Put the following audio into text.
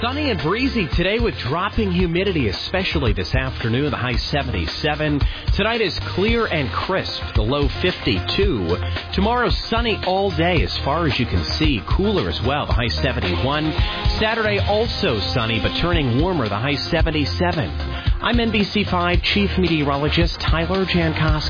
Sunny and breezy today with dropping humidity, especially this afternoon, the high 77. Tonight is clear and crisp, the low 52. Tomorrow, sunny all day as far as you can see. Cooler as well, the high 71. Saturday, also sunny, but turning warmer, the high 77. I'm NBC5 Chief Meteorologist Tyler Jankowski.